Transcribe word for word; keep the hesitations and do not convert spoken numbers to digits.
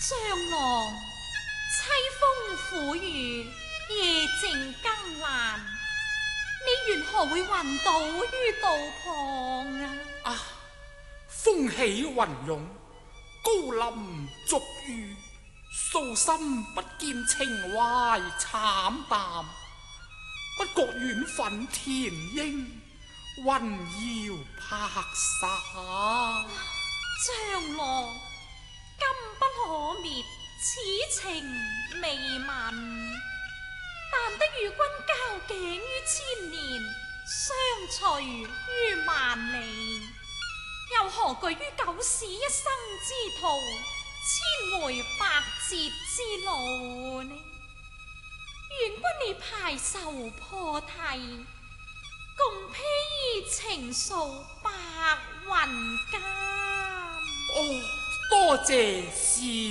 張郎，凄風苦雨，夜靜更難，你緣何會暈倒於道旁啊？ 啊！風起雲湧，高林逐雨，素心不見情懷慘淡，不覺遠憤田英，雲搖拍沙。 張郎，金不可滅，此情未泯。但得與君交頸於千年，相隨於萬里，又何懼於九死一生之途，千回百折之路呢？願君你排愁破涕，共披衣情掃白雲間。 哦，多謝師